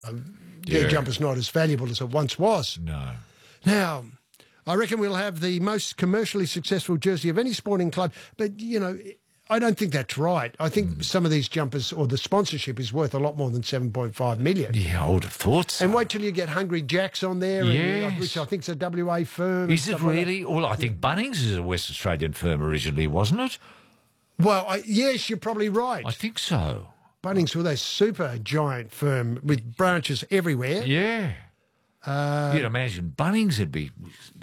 their jumper's not as valuable as it once was. No. Now, I reckon we'll have the most commercially successful jersey of any sporting club, but, I don't think that's right. I think some of these jumpers or the sponsorship is worth a lot more than 7.5 million. Yeah, I would have thought so. And wait till you get Hungry Jacks on there, which I think is a WA firm. Is it really? Well, I think Bunnings is a West Australian firm originally, wasn't it? Well, yes, you're probably right. I think so. Bunnings were a super giant firm with branches everywhere. Yeah. You'd imagine Bunnings would be,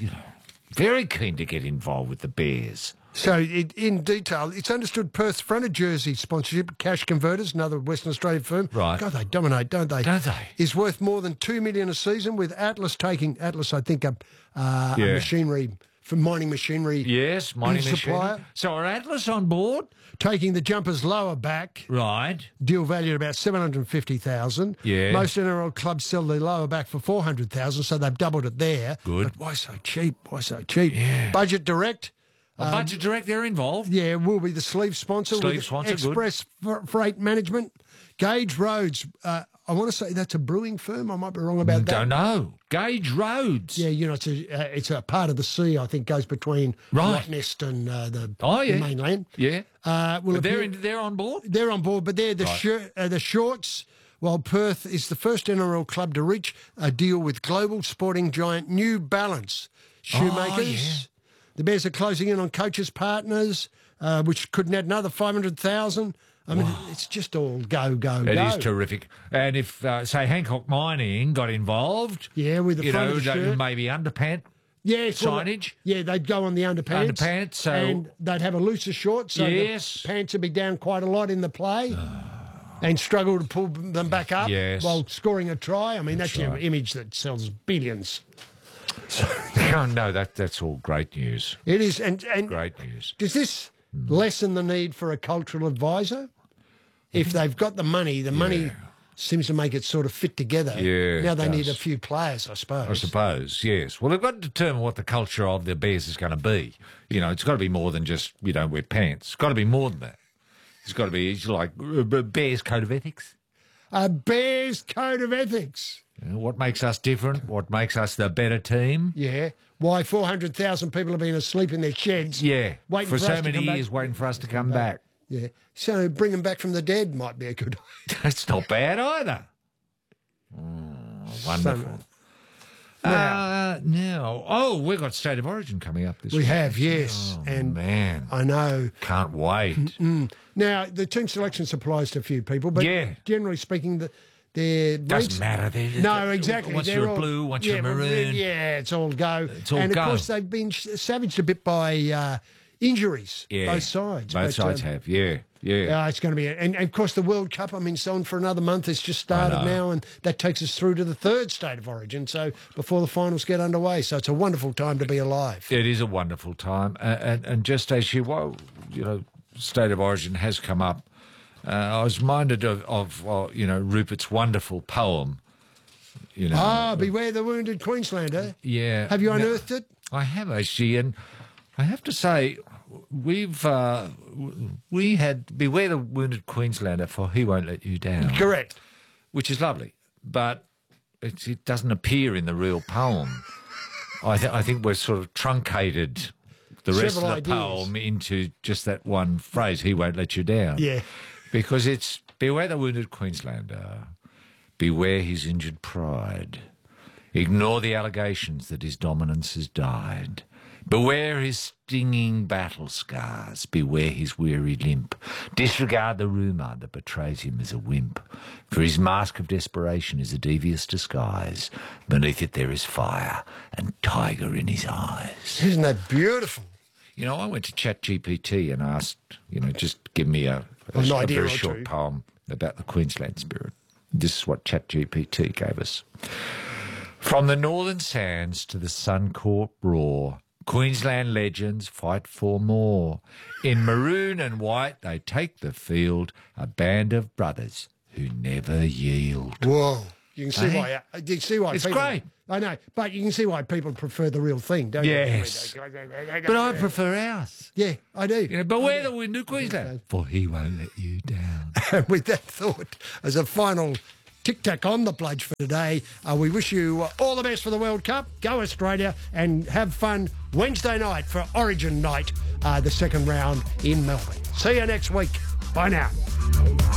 very keen to get involved with the Bears. So, in detail, it's understood Perth's fronted jersey sponsorship, Cash Converters, another Western Australian firm. Right. God, they dominate, don't they? Don't they? Is worth more than $2 million a season, with Atlas, I think, a machinery, for mining machinery. Yes, mining supplier. machinery. So are Atlas on board? Taking the jumpers lower back. Right. Deal valued about $750,000. Yeah. Most NRL clubs sell their lower back for $400,000, so they've doubled it there. Good. But why so cheap? Why so cheap? Yeah. Budget Direct. Budget Direct, they're involved. Yeah, will be the sleeve sponsor. Sleeve sponsor, Express Freight Management. Gauge Roads. I want to say that's a brewing firm. I might be wrong about that. Don't know. Gauge Roads. Yeah, it's a part of the sea, I think, goes between Rottnest and the mainland. Yeah. They're on board? They're on board, but they're the shorts. While Perth is the first NRL club to reach a deal with global sporting giant New Balance shoemakers. Oh, yeah. The Bears are closing in on coaches' partners, which could net another 500,000. I mean, it's just all go. It is terrific. And if, say, Hancock Mining got involved, with the front of the shirt, maybe underpant signage. They'd go on the underpants. And they'd have a looser short, so the pants would be down quite a lot in the play. And struggle to pull them back up while scoring a try. I mean, that's your image that sells billions. No, that's all great news. It is, and great news. Does this lessen the need for a cultural advisor? If they've got the money seems to make it sort of fit together. Yeah, now they need a few players, I suppose. I suppose, yes. Well, they've got to determine what the culture of the Bears is going to be. It's got to be more than just, wear pants. It's got to be more than that. It's got to be like Bears Code of Ethics. A Bears Code of Ethics. What makes us different? What makes us the better team? Yeah. Why 400,000 people have been asleep in their sheds? Yeah. Waiting for so many years, waiting for us to come back. Yeah. So bring them back from the dead might be a good idea. That's not bad either. Wonderful. Now, we've got State of Origin coming up this week. We have, yes. Oh, and man. I know. Can't wait. Now, the team selection applies to a few people, but generally speaking, doesn't matter. No, exactly. Once you're blue, once you're maroon. Yeah, it's all go. It's all and, go. Of course, they've been savaged a bit by injuries, both sides. Both sides have, yeah. It's going to be... And, of course, the World Cup, so on for another month. It's just started now, and that takes us through to the third State of Origin, so before the finals get underway. So it's a wonderful time to be alive. It is a wonderful time. And just as State of Origin has come up, I was reminded of Rupert's wonderful poem. Beware the Wounded Queenslander. Yeah. Have you unearthed it? I have, actually, and I have to say, we had Beware the Wounded Queenslander, for he won't let you down. Correct. Which is lovely, but it doesn't appear in the real poem. I think we've sort of truncated the rest of the poem into just that one phrase, he won't let you down. Yeah. Because it's beware the wounded Queenslander, beware his injured pride, ignore the allegations that his dominance has died, beware his stinging battle scars, beware his weary limp, disregard the rumour that betrays him as a wimp, for his mask of desperation is a devious disguise, beneath it there is fire and tiger in his eyes. Isn't that beautiful? I went to ChatGPT and asked, just give me a very short poem about the Queensland spirit. This is what ChatGPT gave us. From the northern sands to the Suncorp roar, Queensland legends fight for more. In maroon and white they take the field, a band of brothers who never yield. Whoa. You can see why. You see why it's great. I know, but you can see why people prefer the real thing, don't you? Yes. But I prefer ours. Yeah, I do. Beware the Wounded Queenslander, for he won't let you down. With that thought, as a final tic-tac on the pledge for today. We wish you all the best for the World Cup. Go Australia and have fun Wednesday night for Origin night, the second round in Melbourne. See you next week. Bye now.